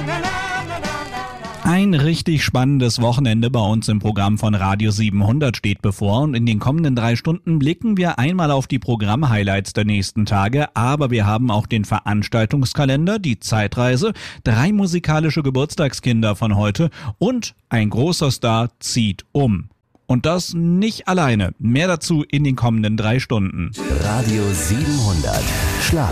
Ein richtig spannendes Wochenende bei uns im Programm von Radio 700 steht bevor und in den kommenden 3 Stunden blicken wir einmal auf die Programm-Highlights der nächsten Tage, aber wir haben auch den Veranstaltungskalender, die Zeitreise, 3 musikalische Geburtstagskinder von heute und ein großer Star zieht um. Und das nicht alleine. Mehr dazu in den kommenden 3 Stunden. Radio 700 Schlager.